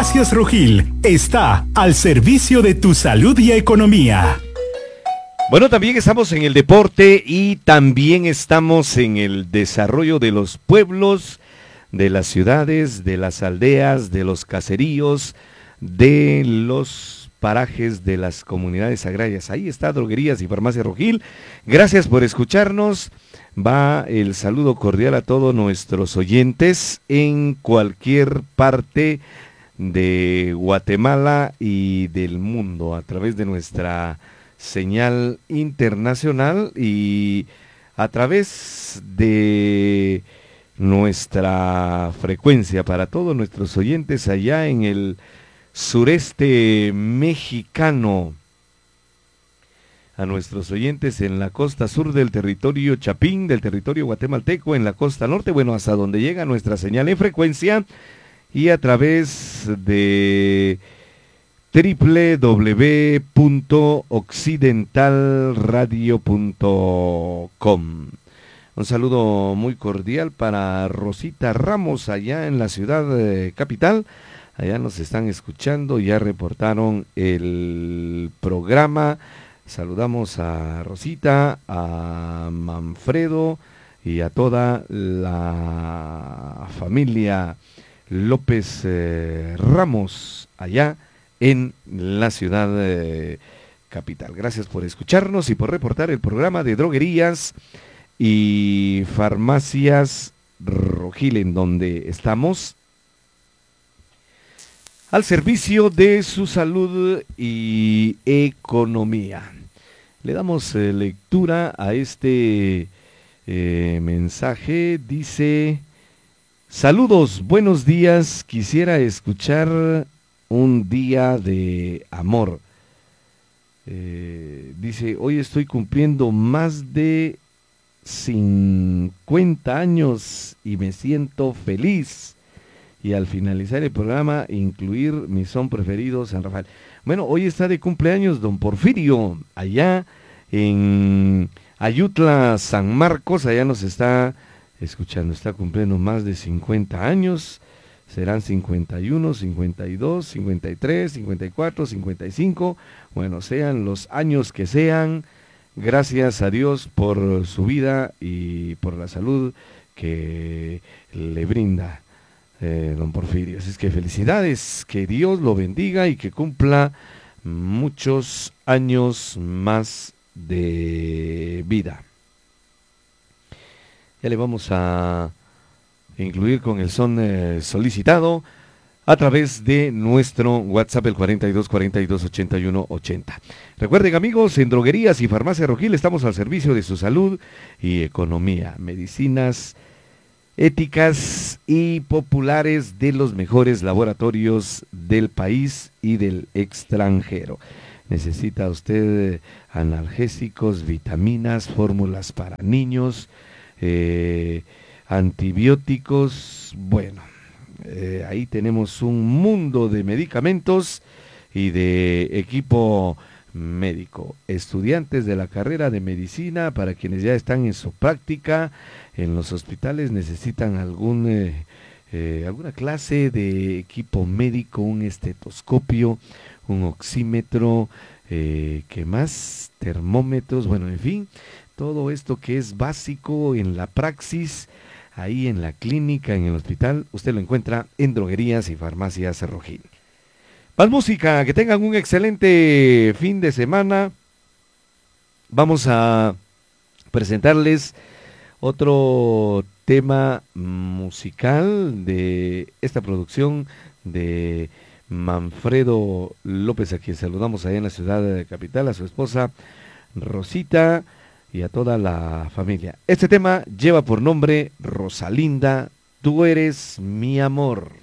Farmacias Rojil está al servicio de tu salud y economía. Bueno, también estamos en el deporte y también estamos en el desarrollo de los pueblos, de las ciudades, de las aldeas, de los caseríos, de los parajes de las comunidades agrarias. Ahí está Droguerías y Farmacia Rojil. Gracias por escucharnos. Va el saludo cordial a todos nuestros oyentes en cualquier parte de Guatemala y del mundo a través de nuestra señal internacional y a través de nuestra frecuencia para todos nuestros oyentes allá en el sureste mexicano, a nuestros oyentes en la costa sur del territorio Chapín, del territorio guatemalteco, en la costa norte, bueno, hasta donde llega nuestra señal en frecuencia, y a través de www.occidentalradio.com. Un saludo muy cordial para Rosita Ramos allá en la ciudad capital. Allá nos están escuchando, ya reportaron el programa. Saludamos a Rosita, a Manfredo y a toda la familia López Ramos allá en la ciudad capital. Gracias por escucharnos y por reportar el programa de Droguerías y Farmacias Rojil, en donde estamos al servicio de su salud y economía. Le damos lectura a este mensaje. Dice: saludos, buenos días, quisiera escuchar un día de amor. Dice: hoy estoy cumpliendo más de 50 años y me siento feliz. Y al finalizar el programa, incluir mi son preferido, San Rafael. Bueno, hoy está de cumpleaños don Porfirio, allá en Ayutla, San Marcos, allá nos está escuchando, está cumpliendo más de 50 años, serán 51, 52, 53, 54, 55, bueno, sean los años que sean, gracias a Dios por su vida y por la salud que le brinda. Don Porfirio, así es que felicidades, que Dios lo bendiga y que cumpla muchos años más de vida. Ya le vamos a incluir con el son solicitado a través de nuestro WhatsApp, el 42 42 81 80. Recuerden, amigos, en Droguerías y Farmacia Rojil estamos al servicio de su salud y economía, medicinas éticas y populares de los mejores laboratorios del país y del extranjero. Necesita usted analgésicos, vitaminas, fórmulas para niños, antibióticos. Bueno, ahí tenemos un mundo de medicamentos y de equipo médico. Estudiantes de la carrera de medicina, para quienes ya están en su práctica en los hospitales, necesitan alguna clase de equipo médico, un estetoscopio, un oxímetro, ¿qué más? Termómetros, bueno, en fin, todo esto que es básico en la praxis, ahí en la clínica, en el hospital, usted lo encuentra en Droguerías y Farmacias Rojil. Más música, que tengan un excelente fin de semana. Vamos a presentarles otro tema musical de esta producción de Manfredo López, a quien saludamos allá en la ciudad capital, a su esposa Rosita y a toda la familia. Este tema lleva por nombre Rosalinda, tú eres mi amor.